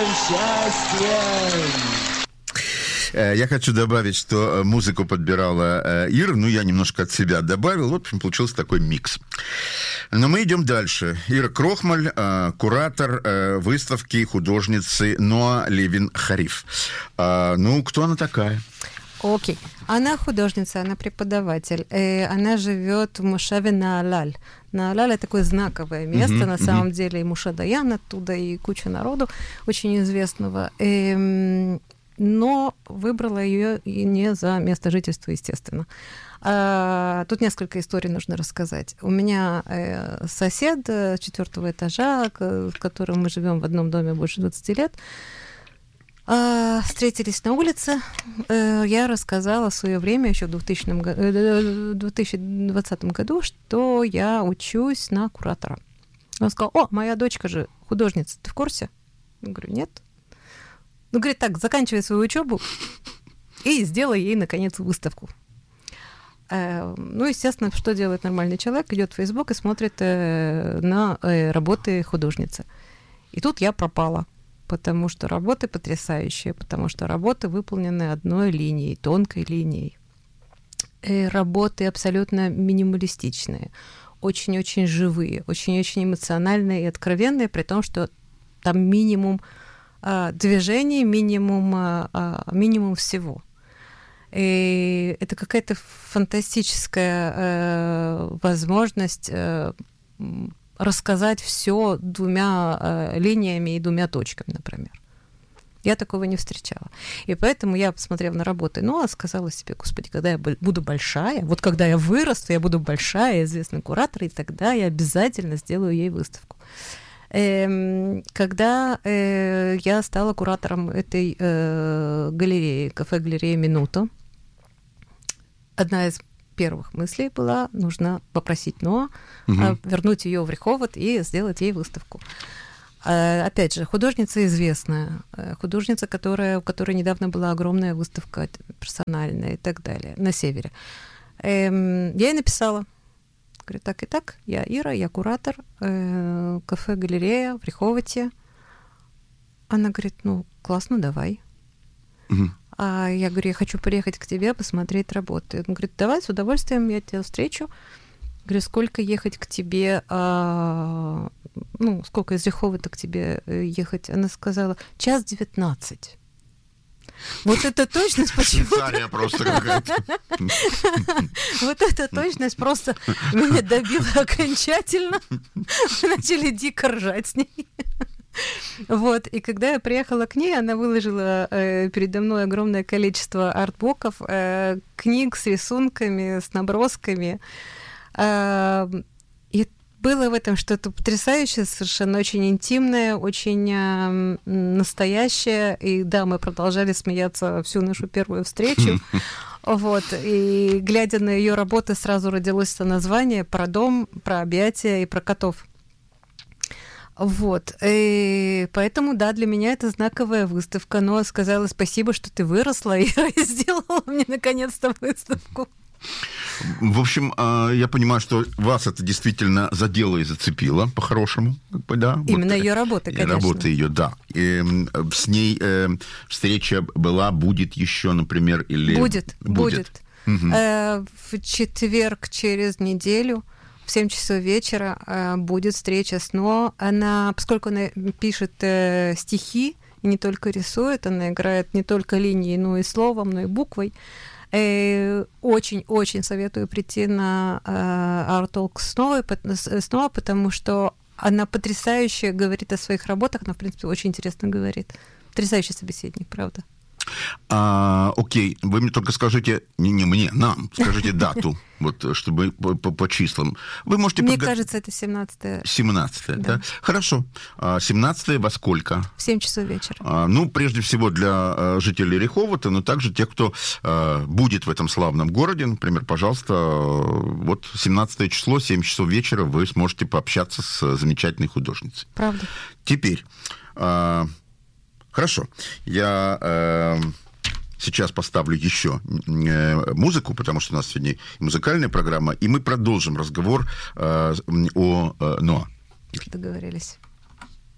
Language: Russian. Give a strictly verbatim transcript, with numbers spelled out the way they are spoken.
счастьем. Я хочу добавить, что музыку подбирала Ира, ну, я немножко от себя добавил, вот, в общем, получился такой микс. Но мы идем дальше. Ира Крохмаль, куратор выставки художницы Ноа Левин-Хариф. Ну, кто она такая? Окей. Она художница, она преподаватель. Она живет в Мошеве Наалаль. Наалаль — это такое знаковое место, uh-huh, на uh-huh. самом деле, и Моше Даян оттуда, и куча народу очень известного. Но выбрала ее и не за место жительства, естественно. А, тут несколько историй нужно рассказать. У меня э, сосед четвертого этажа, к, с которым мы живем в одном доме больше двадцати лет, э, встретились на улице. Э, я рассказала в свое время, еще в две тысячи двадцатом году, что я учусь на куратора. Он сказал: о, моя дочка же художница, ты в курсе? Я говорю: нет. Ну, говорит, так, заканчивай свою учебу и сделай ей, наконец, выставку. Э, ну, естественно, что делает нормальный человек? Идет в Facebook и смотрит э, на э, работы художницы. И тут я пропала, потому что работы потрясающие, потому что работы выполнены одной линией, тонкой линией. Э, работы абсолютно минималистичные, очень-очень живые, очень-очень эмоциональные и откровенные, при том, что там минимум движений, минимум, минимум всего. И это какая-то фантастическая э, возможность э, рассказать все двумя э, линиями и двумя точками, например. Я такого не встречала. И поэтому я, посмотрев на работы, ну, а сказала себе: господи, когда я буду большая, вот когда я вырасту, я буду большая, известный куратор, и тогда я обязательно сделаю ей выставку. Когда э, я стала куратором этой э, галереи, кафе-галерея «Минута», одна из первых мыслей была: нужно попросить Ноа угу. э, вернуть ее в Реховод и сделать ей выставку. Э, опять же, художница известная, э, художница, которая, у которой недавно была огромная выставка персональная и так далее на севере. Э, я ей написала. Говорю: так и так, я Ира, я куратор, э, кафе-галерея в Реховоте. Она говорит: ну, классно, давай. Угу. А я говорю: я хочу приехать к тебе, посмотреть работы. Он говорит: давай, с удовольствием, я тебя встречу. Говорю: сколько ехать к тебе, а, ну, сколько из Реховота к тебе ехать? Она сказала: час девятнадцать. Вот эта точность почему-то... Швейцария просто какая-то. Вот эта точность просто меня добила окончательно. Мы начали дико ржать с ней. Вот, и когда я приехала к ней, она выложила э, передо мной огромное количество артбуков, э, книг с рисунками, с набросками. Э, и было в этом что-то потрясающее, совершенно очень интимное, очень э, настоящее. И да, мы продолжали смеяться всю нашу первую встречу. Вот, и глядя на ее работы, сразу родилось это название про дом, про объятия и про котов. Вот, и поэтому, да, для меня это знаковая выставка, но сказала: спасибо, что ты выросла и сделала мне наконец-то выставку. В общем, я понимаю, что вас это действительно задело и зацепило, по-хорошему. Да? Именно вот, ее работа, конечно. Работа ее, да. И с ней э, встреча была, будет еще, например, или... Будет, будет. будет. Угу. Э, в четверг через неделю в семь часов вечера э, будет встреча с Ноа. Она, поскольку она пишет э, стихи и не только рисует, она играет не только линией, но и словом, но и буквой. Очень-очень советую прийти на Art Talk с Ноа, потому что она потрясающе говорит о своих работах, она, в принципе, очень интересно говорит. Потрясающий собеседник, правда. А, окей, вы мне только скажите, не, не мне, нам, скажите дату, вот, чтобы по, по, по числам. Вы можете... Мне подго... кажется, это семнадцатое. семнадцатое, да? да? Хорошо. семнадцатое во сколько? В семь часов вечера. А, ну, прежде всего для жителей Реховота, но также тех, кто а, будет в этом славном городе, например, пожалуйста, вот семнадцатое число, семь часов вечера, вы сможете пообщаться с замечательной художницей. Правда. Теперь... А, Хорошо, я э, сейчас поставлю еще э, музыку, потому что у нас сегодня музыкальная программа, и мы продолжим разговор э, о э, Ноа. Договорились.